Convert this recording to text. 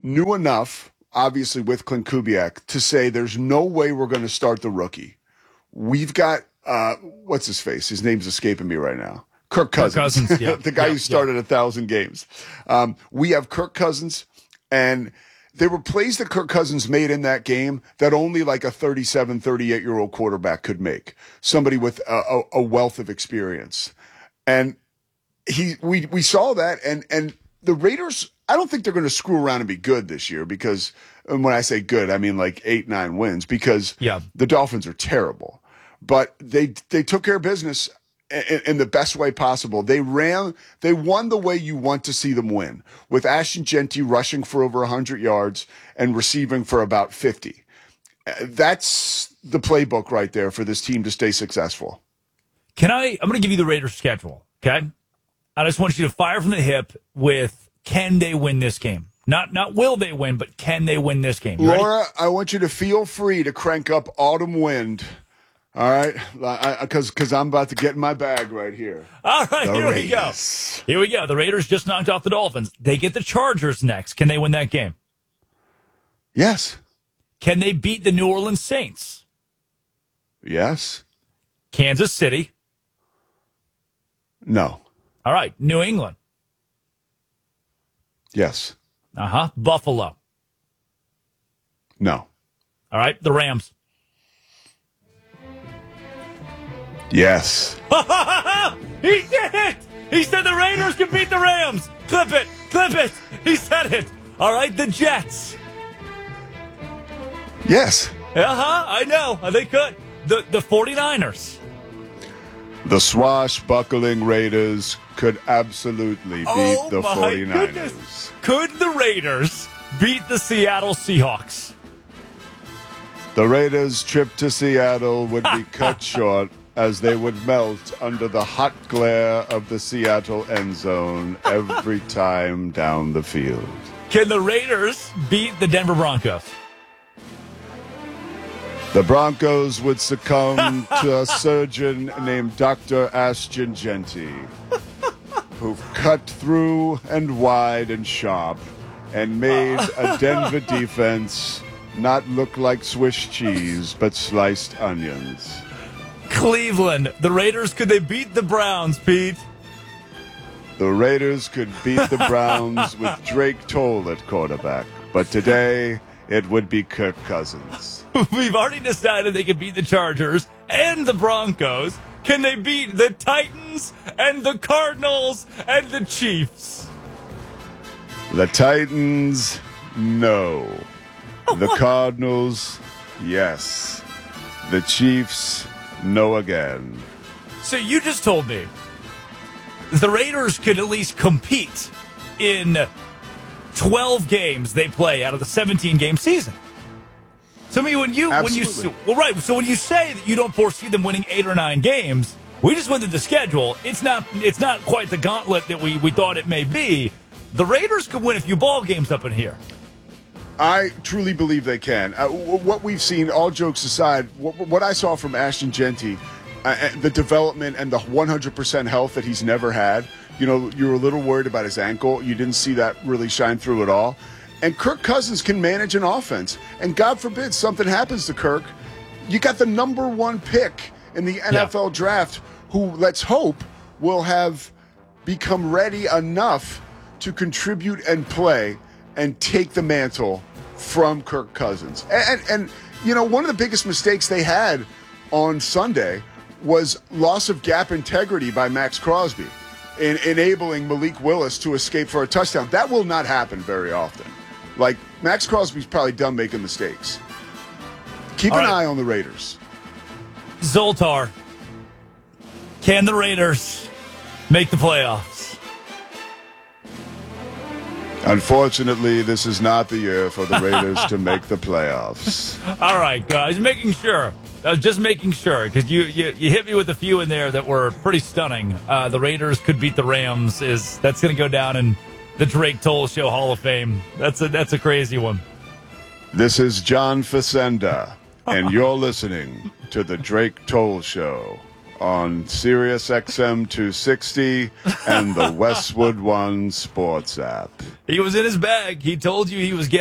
knew enough, obviously with Clint Kubiak, to say there's no way we're going to start the rookie. We've got, what's his face? His name's escaping me right now. Kirk Cousins. Yeah. The guy who started 1,000 games. We have Kirk Cousins, and there were plays that Kirk Cousins made in that game that only like a 37, 38-year-old quarterback could make. Somebody with a wealth of experience. And we saw that, and the Raiders, I don't think they're going to screw around and be good this year because, and when I say good, I mean like 8-9 wins because the Dolphins are terrible. But they took care of business in the best way possible. They won the way you want to see them win, with Ashton Jeanty rushing for over 100 yards and receiving for about 50. That's the playbook right there for this team to stay successful. I'm going to give you the Raiders' schedule, okay? I just want you to fire from the hip with, can they win this game? Not will they win, but can they win this game? Laura, I want you to feel free to crank up Autumn Wind. All right, because I'm about to get in my bag right here. All right, Here we go. Here we go. The Raiders just knocked off the Dolphins. They get the Chargers next. Can they win that game? Yes. Can they beat the New Orleans Saints? Yes. Kansas City? No. All right, New England? Yes. Buffalo? No. All right, the Rams? Yes. He did it! He said the Raiders can beat the Rams. Clip it. He said it. All right, the Jets. Yes. I know. They could. The 49ers. The swashbuckling Raiders could absolutely beat the 49ers. Goodness. Could the Raiders beat the Seattle Seahawks? The Raiders' trip to Seattle would be cut short as they would melt under the hot glare of the Seattle end zone every time down the field. Can the Raiders beat the Denver Broncos? The Broncos would succumb to a surgeon named Dr. Ashton Jeanty, who've cut through and wide and sharp and made a Denver defense not look like Swiss cheese, but sliced onions. Cleveland. The Raiders, could they beat the Browns, Pete? The Raiders could beat the Browns with Drake Toll at quarterback, but today it would be Kirk Cousins. We've already decided they can beat the Chargers and the Broncos. Can they beat the Titans and the Cardinals and the Chiefs? The Titans, no. The Cardinals, yes. The Chiefs, no again. So you just told me the Raiders could at least compete in 12 games they play out of the 17-game season. So I mean, when you say that you don't foresee them winning 8 or 9 games, we just went through the schedule. It's not quite the gauntlet that we thought it may be. The Raiders could win a few ball games up in here. I truly believe they can. What we've seen, all jokes aside, what I saw from Ashton Jeanty, the development and the 100% health that he's never had. You know, you were a little worried about his ankle. You didn't see that really shine through at all. And Kirk Cousins can manage an offense. And God forbid something happens to Kirk. You got the number 1 pick in the NFL draft, who, let's hope, will have become ready enough to contribute and play and take the mantle from Kirk Cousins. And you know, one of the biggest mistakes they had on Sunday was loss of gap integrity by Max Crosby in enabling Malik Willis to escape for a touchdown. That will not happen very often. Like, Max Crosby's probably done making mistakes. Keep an eye on the Raiders. Zoltar, can the Raiders make the playoffs? Unfortunately, this is not the year for the Raiders to make the playoffs. All right, guys, making sure. I was just making sure, because you hit me with a few in there that were pretty stunning. The Raiders could beat the Rams. That's going to go down in the Drake Toll Show Hall of Fame. That's a crazy one. This is John Facenda, and you're listening to the Drake Toll Show on Sirius XM 260 and the Westwood One Sports app. He was in his bag. He told you he was getting